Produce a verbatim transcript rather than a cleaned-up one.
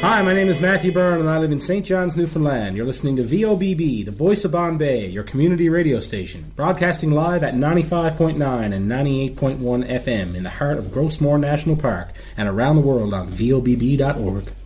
Hi, my name is Matthew Byrne, and I live in Saint John's, Newfoundland. You're listening to V O B B, the voice of Bombay, your community radio station, broadcasting live at ninety-five point nine and ninety-eight point one F M in the heart of Grossmore National Park and around the world on V O B B dot org.